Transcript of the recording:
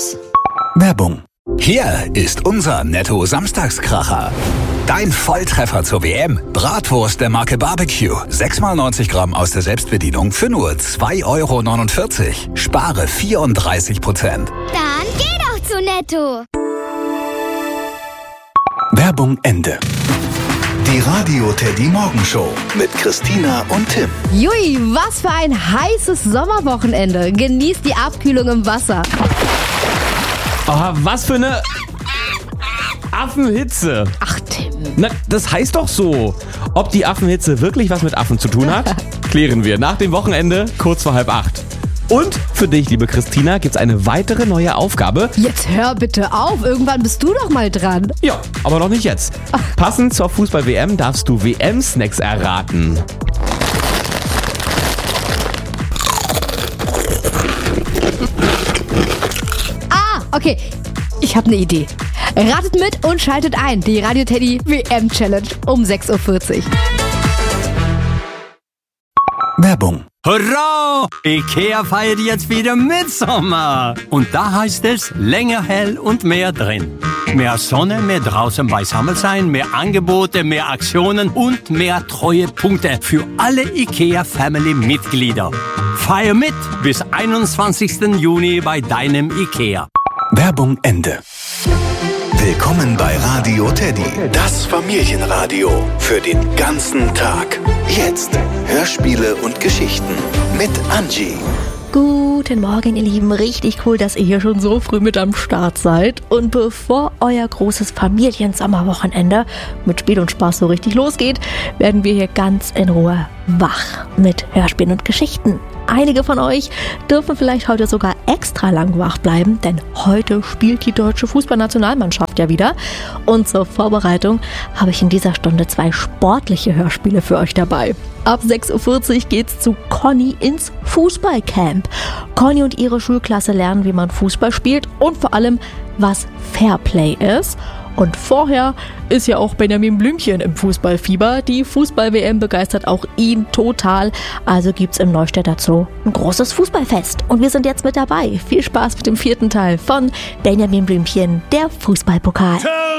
Tipps. Werbung. Hier ist unser Netto-Samstagskracher. Dein Volltreffer zur WM. Bratwurst der Marke Barbecue. 6x90 Gramm aus der Selbstbedienung für nur 2,49 €. Spare 34%. Dann geh doch zu Netto. Werbung Ende. Die Radio Teddy Morgenshow mit Christina und Tim. Jui, was für ein heißes Sommerwochenende. Genießt die Abkühlung im Wasser. Oh, was für eine Affenhitze. Ach, Tim. Na, das heißt doch so. Ob die Affenhitze wirklich was mit Affen zu tun hat, klären wir nach dem Wochenende kurz vor 7:30. Und für dich, liebe Christina, gibt's eine weitere neue Aufgabe. Jetzt hör bitte auf, irgendwann bist du doch mal dran. Ja, aber noch nicht jetzt. Passend zur Fußball-WM darfst du WM-Snacks erraten. Okay, ich habe eine Idee. Ratet mit und schaltet ein. Die Radio Teddy WM Challenge um 6:40 Uhr. Werbung. Hurra! IKEA feiert jetzt wieder Mitsommer. Und da heißt es länger hell und mehr drin. Mehr Sonne, mehr draußen beisammen sein, mehr Angebote, mehr Aktionen und mehr Treuepunkte für alle IKEA-Family-Mitglieder. Feier mit bis 21. Juni bei deinem IKEA. Werbung Ende. Willkommen bei Radio Teddy, das Familienradio für den ganzen Tag. Jetzt Hörspiele und Geschichten mit Angie. Guten Morgen, ihr Lieben. Richtig cool, dass ihr hier schon so früh mit am Start seid. Und bevor euer großes Familiensommerwochenende mit Spiel und Spaß so richtig losgeht, werden wir hier ganz in Ruhe wach mit Hörspielen und Geschichten. Einige von euch dürfen vielleicht heute sogar extra lang wach bleiben, denn heute spielt die deutsche Fußballnationalmannschaft ja wieder. Und zur Vorbereitung habe ich in dieser Stunde 2 sportliche Hörspiele für euch dabei. Ab 6:40 Uhr geht's zu Conny ins Fußballcamp. Conny und ihre Schulklasse lernen, wie man Fußball spielt und vor allem, was Fairplay ist. Und vorher ist ja auch Benjamin Blümchen im Fußballfieber. Die Fußball-WM begeistert auch ihn total. Also gibt's im Neustädter Zoo ein großes Fußballfest. Und wir sind jetzt mit dabei. Viel Spaß mit dem 4. Teil von Benjamin Blümchen, der Fußballpokal.